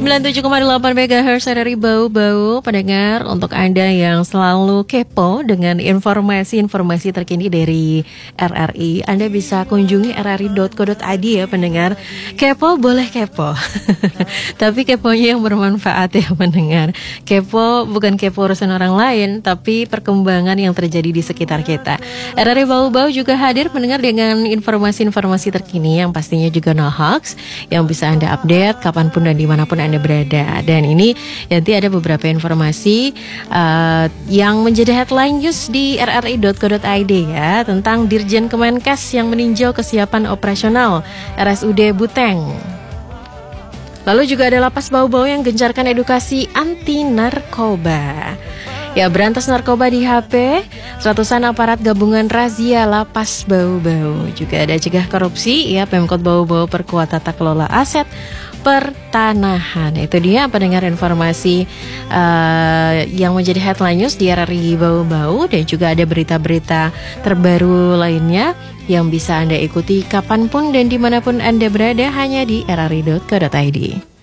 97,8 MHz RRI Bau-Bau, pendengar, untuk Anda yang selalu kepo dengan informasi-informasi terkini dari RRI, Anda bisa kunjungi rri.co.id ya pendengar. Kepo boleh kepo, tapi keponya yang bermanfaat ya pendengar. Kepo bukan kepo urusan orang lain, tapi perkembangan yang terjadi di sekitar kita. RRI Bau-Bau juga hadir pendengar dengan informasi-informasi terkini yang pastinya juga no hoax, yang bisa Anda update kapanpun dan dimanapun Anda berada. Dan ini nanti ada beberapa informasi yang menjadi headline news di rri.co.id ya, tentang Dirjen Kemenkes yang meninjau kesiapan operasional RSUD Buteng. Lalu juga ada Lapas Bau-Bau yang gencarkan edukasi anti narkoba. Ya, berantas narkoba di HP, ratusan aparat gabungan razia Lapas Bau-Bau. Juga ada cegah korupsi, ya, Pemkot Bau-Bau perkuat tata kelola aset pertanahan. Itu dia pendengar informasi yang menjadi headline news di RRI Bau-Bau. Dan juga ada berita-berita terbaru lainnya yang bisa Anda ikuti kapanpun dan dimanapun Anda berada hanya di rri.co.id.